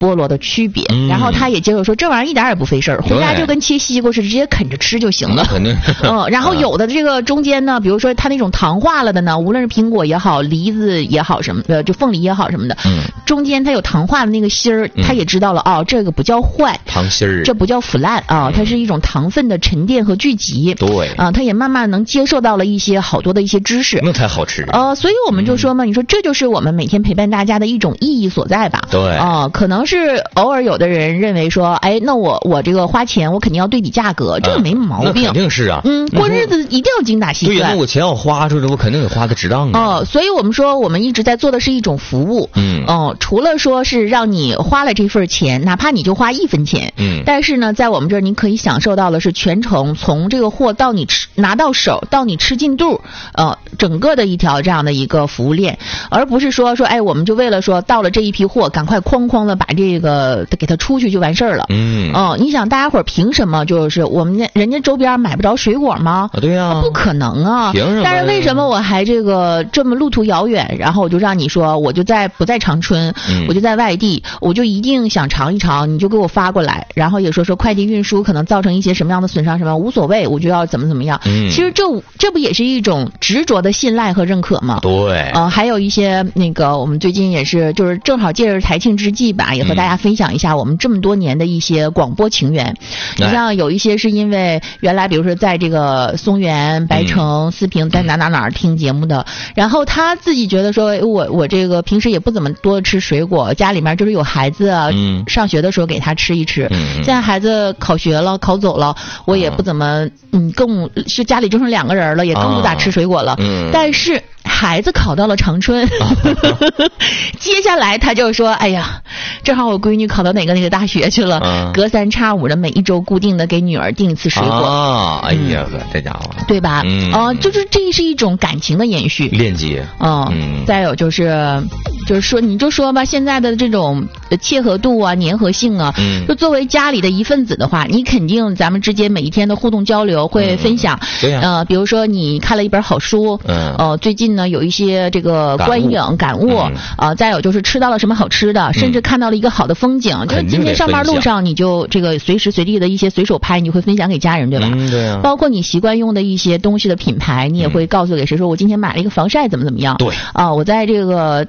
菠萝的区别，然后他也接受说这玩意儿一点也不费事儿，回家就跟切西瓜似的，直接啃着吃就行了。 肯定。 然后有的这个中间呢，比如说它那种糖化了的呢，无论是苹果也好，梨子也好什么的，就凤梨也好什么的，中间它有糖化的那个芯儿，他也知道了哦，这个不叫坏， 糖芯儿， 这不叫腐烂啊，它是一种糖分的沉淀和聚集。 对啊，他也慢慢能接受到了一些好多的一些知识， 那才好吃。 所以我们就说嘛，你说这就是我们每天陪伴大家的一种意义所在吧？ 对可能是偶尔有的人认为说，哎，那我这个花钱，我肯定要对比价格，这个没毛病。 那肯定是啊， 过日子一定要精打细算。 对呀，那我钱要花出去，我肯定得花的值当啊。 所以我们说，我们一直在做的是一种服务。除了说是让你花了这份钱，哪怕你就花1分钱，但是呢，在我们这儿你可以享受到的是全程从这个货到你拿到手到你吃进肚，整个的一条这样的一个服务链，而不是说哎，我们就为了说到了这一批货，赶快哐哐的把这个给它出去就完事儿了。你想大家伙儿凭什么就是我们人家周边买不着水果吗？ 对呀， 不可能啊！ 凭什么？ 但是为什么我还这么路途遥远，然后我就让你说我就不在长春，我就在外地，我就一定想尝一尝，你就给我发过来，然后也说快递运输可能造成一些什么样的损伤什么无所谓，我就要怎么样。其实这不也是一种执着的信赖和认可吗？ 对。 还有一些那个我们最近也是就是正好借着台庆之际吧，也和大家分享一下我们这么多年的一些广播情缘。你像有一些是因为原来比如说在这个松原、白城、四平在哪听节目的，然后他自己觉得说我这个平时也不怎么多吃水果，家里面就是有孩子啊，上学的时候给他吃一吃。现在孩子考学了考走了，我也不怎么更是家里就剩2个人了，也更不咋吃水果了。但是孩子考到了长春，接下来他就说哎呀，正好我闺女考到哪个大学去了，隔3差5的每一周固定的给女儿订一次水果。 哎呀，这家伙对吧？就是这是一种感情的延续链接。 再有就是说你就说吧，现在的这种切合度啊粘合性啊，就作为家里的一份子的话，你肯定咱们之间每一天的互动交流会分享。 对呀。 比如说你看了一本好书，最近呢有一些这个观影感悟，再有就是吃到了什么好吃的，甚至看到了一个好的风景，就是今天上班路上你就这个随时随地的一些随手拍，你会分享给家人，对吧？ 对啊。 包括你习惯用的一些东西的品牌，你也会告诉给谁说我今天买了一个防晒怎么样。 对我在这个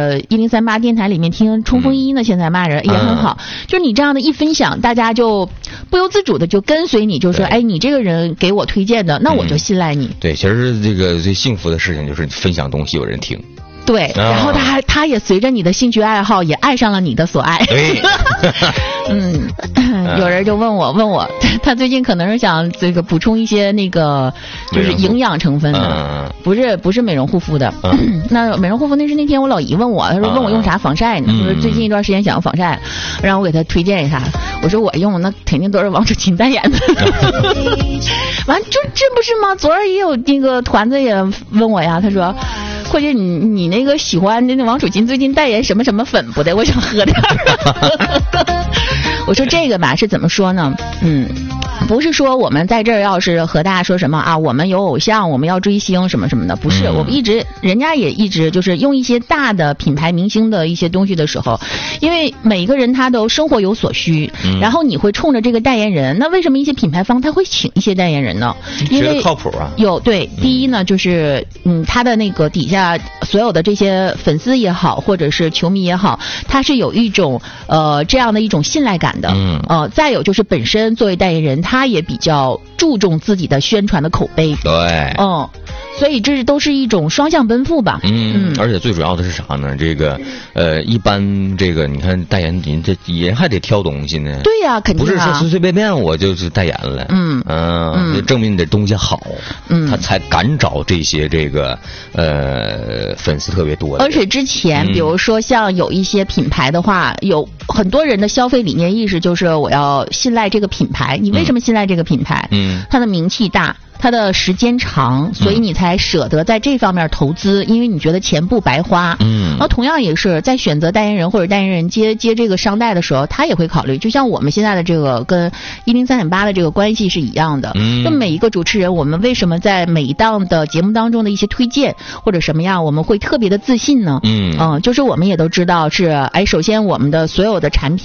1038电台里面听冲锋衣呢，现在骂人也很好。就是你这样的一分享，大家就不由自主的就跟随你，就说哎，你这个人给我推荐的，那我就信赖你。 对，其实这个最幸福的事情就是分享东西有人听。 对，然后他也随着你的兴趣爱好也爱上了你的所爱。 对。 有人就问我，他最近可能是想这个补充一些那个就是营养成分的，不是美容护肤的。那美容护肤那是那天我老姨问我，他说问我用啥防晒呢？就是最近一段时间想要防晒，让我给他推荐一下。我说我用那肯定都是王楚钦代言的。完就这不是吗？昨儿也有那个团子也问我呀，他说或者你那个喜欢那王楚钦最近代言什么什么粉不的，我想喝点。我说这个吧是怎么说呢？不是说我们在这儿要是和大家说什么啊，我们有偶像，我们要追星什么什么的，不是。我们人家也一直就是用一些大的品牌明星的一些东西的时候，因为每一个人他都生活有所需，然后你会冲着这个代言人，那为什么一些品牌方他会请一些代言人呢？因为靠谱啊。 对，第一呢就是他的那个底下所有的这些粉丝也好，或者是球迷也好，他是有一种这样的一种信赖感的。再有就是本身作为代言人，他也比较注重自己的宣传的口碑。 对。 所以这都是一种双向奔赴吧。 而且最主要的是啥呢？这个一般这个你看代言人这人还得挑东西呢。 对呀，肯定啊。 不是说随随便便我就是代言了。证明你的东西好。他才敢找这些这个粉丝特别多的。 而且之前比如说像有一些品牌的话，有很多人的消费理念意识就是我要信赖这个品牌。你为什么信赖这个品牌？它的名气大，它的时间长，所以你才舍得在这方面投资，因为你觉得钱不白花。然后同样也是在选择代言人或者代言人接这个商代的时候，他也会考虑，就像我们现在的这个跟103.8的这个关系是一样的。那每一个主持人，我们为什么在每一档的节目当中的一些推荐或者什么样，我们会特别的自信呢？就是我们也都知道是，首先我们的所有的产品